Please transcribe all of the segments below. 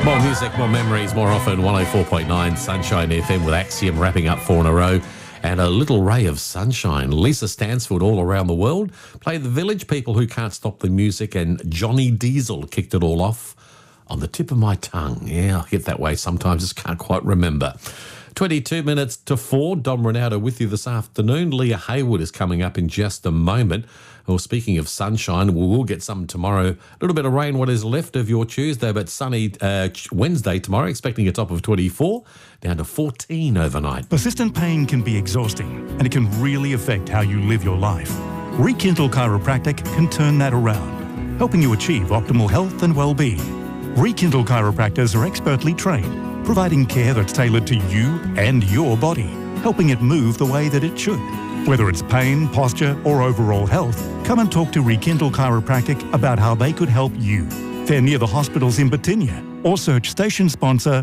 More music, more memories, more often. 104.9 Sunshine FM with Axiom wrapping up 4 in a row. And a little ray of sunshine. Lisa Stansfield all around the world. Played The Village, People Who Can't Stop the Music, and Johnny Diesel kicked it all off. On the tip of my tongue. Yeah, I get that way sometimes, just can't quite remember. 22 minutes to 4. Dom Ronaldo with you this afternoon. Leah Haywood is coming up in just a moment. Well, speaking of sunshine, we will get some tomorrow. A little bit of rain, what is left of your Tuesday, but sunny Wednesday tomorrow, expecting a top of 24, down to 14 overnight. Persistent pain can be exhausting, and it can really affect how you live your life. Rekindle Chiropractic can turn that around, helping you achieve optimal health and well-being. Rekindle chiropractors are expertly trained, providing care that's tailored to you and your body, helping it move the way that it should. Whether it's pain, posture, or overall health, come and talk to Rekindle Chiropractic about how they could help you. They're near the hospitals in Batinia, or search station sponsor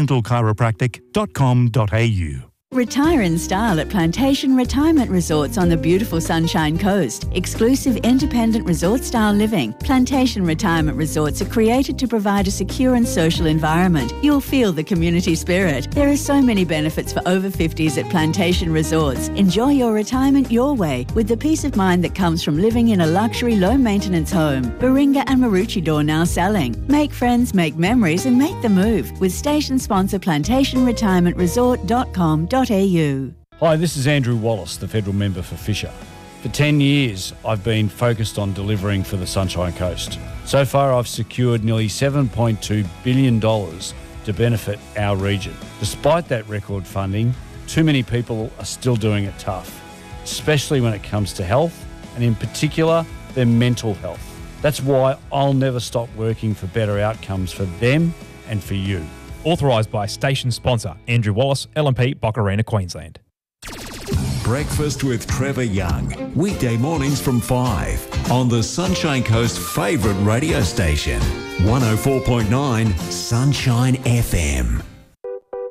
rekindlechiropractic.com.au. Retire in style at Plantation Retirement Resorts on the beautiful Sunshine Coast. Exclusive independent resort-style living. Plantation Retirement Resorts are created to provide a secure and social environment. You'll feel the community spirit. There are so many benefits for over 50s at Plantation Resorts. Enjoy your retirement your way with the peace of mind that comes from living in a luxury, low-maintenance home. Baringa and Maroochydore now selling. Make friends, make memories and make the move with station sponsor plantationretirementresort.com.au. Hi, this is Andrew Wallace, the federal member for Fisher. For 10 years, I've been focused on delivering for the Sunshine Coast. So far, I've secured nearly $7.2 billion to benefit our region. Despite that record funding, too many people are still doing it tough, especially when it comes to health, and in particular, their mental health. That's why I'll never stop working for better outcomes for them and for you. Authorised by station sponsor Andrew Wallace, LNP, Boccarina, Queensland. Breakfast with Trevor Young. Weekday mornings from 5 on the Sunshine Coast favourite radio station. 104.9 Sunshine FM.